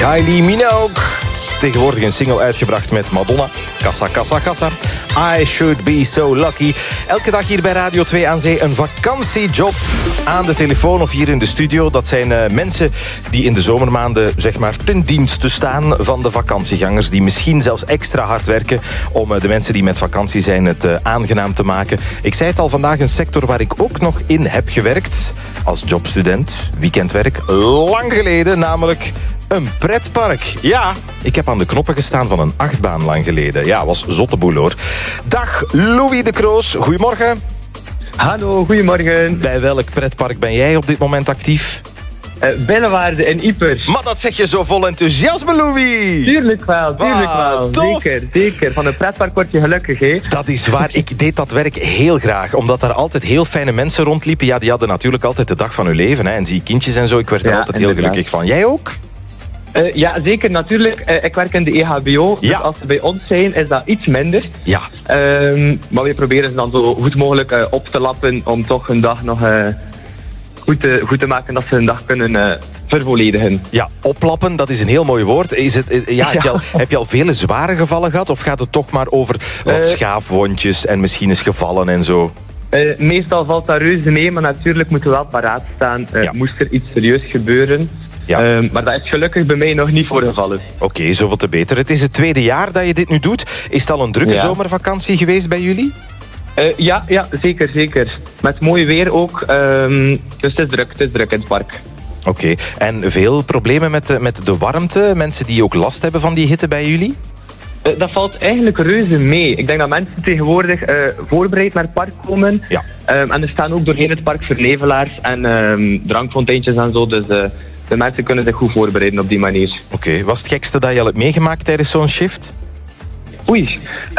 Kylie Minogue. Tegenwoordig een single uitgebracht met Madonna. Kassa, kassa, kassa. I should be so lucky. Elke dag hier bij Radio 2 aan Zee een vakantiejob. Aan de telefoon of hier in de studio. Dat zijn mensen die in de zomermaanden zeg maar ten dienste staan van de vakantiegangers. Die misschien zelfs extra hard werken om de mensen die met vakantie zijn het aangenaam te maken. Ik zei het al, vandaag een sector waar ik ook nog in heb gewerkt. Als jobstudent, weekendwerk. Lang geleden, namelijk een pretpark. Ja, ik heb aan de knoppen gestaan van een achtbaan lang geleden. Ja, was zotte boel hoor. Dag, Louis de Kroos. Goedemorgen. Hallo, goedemorgen. Bij welk pretpark ben jij op dit moment actief? Bellewaarde in Ieper. Maar dat zeg je zo vol enthousiasme, Louis. Tuurlijk wel, tuurlijk wel. Tof. Zeker, zeker. Van een pretpark word je gelukkig, hè? Dat is waar. Ik deed dat werk heel graag. Omdat daar altijd heel fijne mensen rondliepen. Ja, die hadden natuurlijk altijd de dag van hun leven. Hè. En zie kindjes en zo. Ik werd er altijd heel gelukkig van. Jij ook? Ja, zeker, natuurlijk. Ik werk in de EHBO, dus als ze bij ons zijn, is dat iets minder. Ja. Maar we proberen ze dan zo goed mogelijk op te lappen om toch hun dag nog goed te maken, dat ze hun dag kunnen vervolledigen. Ja, oplappen, dat is een heel mooi woord. Heb je al vele zware gevallen gehad, of gaat het toch maar over wat schaafwondjes en misschien eens gevallen en zo? Meestal valt dat reuze mee, maar natuurlijk moeten we wel paraat staan. Moest er iets serieus gebeuren. Ja. Maar dat is gelukkig bij mij nog niet voorgevallen. Oké, zoveel te beter. Het is het tweede jaar dat je dit nu doet. Is het al een drukke zomervakantie geweest bij jullie? Ja, zeker, zeker. Met mooi weer ook. Dus het is druk in het park. Oké. En veel problemen met de warmte? Mensen die ook last hebben van die hitte bij jullie? Dat valt eigenlijk reuze mee. Ik denk dat mensen tegenwoordig voorbereid naar het park komen. Ja. En er staan ook doorheen het park vernevelaars en drankfonteintjes en zo. Dus de mensen kunnen zich goed voorbereiden op die manier. Oké. Was het gekste dat je al hebt meegemaakt tijdens zo'n shift? Oei.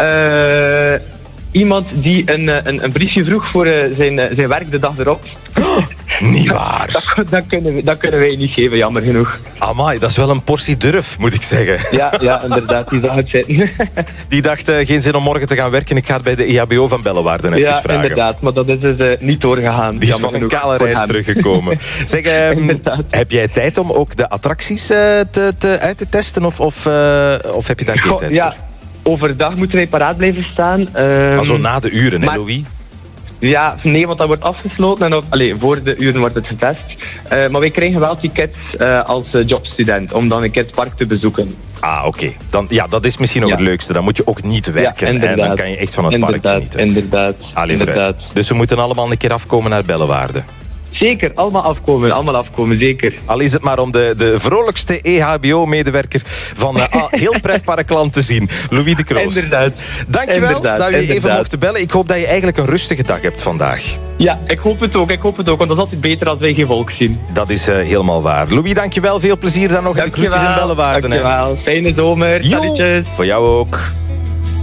Iemand die een briefje vroeg voor zijn werk de dag erop. Niet waar. Dat kunnen wij niet geven, jammer genoeg. Amai, dat is wel een portie durf, moet ik zeggen. Ja, inderdaad, die zag het zitten. Die dacht, geen zin om morgen te gaan werken, ik ga het bij de EHBO van Bellewaarde even vragen. Ja, inderdaad, maar dat is dus niet doorgegaan. Die is van een kale reis teruggekomen. Zeg, heb jij tijd om ook de attracties uit te testen, of heb je daar geen tijd voor? Overdag moeten wij paraat blijven staan. Maar zo na de uren, hè, Louis? Ja, nee, want dat wordt afgesloten en voor de uren wordt het getest. Maar wij krijgen wel tickets als jobstudent om dan een keer het park te bezoeken. Ah, oké. Dat is misschien ook het leukste. Dan moet je ook niet werken. En dan kan je echt van het park genieten. Inderdaad. Dus we moeten allemaal een keer afkomen naar Bellewaarde. Zeker, allemaal afkomen, zeker. Al is het maar om de vrolijkste EHBO-medewerker van heel pretparkland te zien. Louis de Kroos. Inderdaad. Dankjewel dat je even mocht bellen. Ik hoop dat je eigenlijk een rustige dag hebt vandaag. Ja, ik hoop het ook, want dat is altijd beter als wij geen volk zien. Dat is helemaal waar. Louis, dankjewel. Veel plezier dan nog in de groetjes in Bellewaarde. Dankjewel. Fijne zomer. Salutjes. Voor jou ook.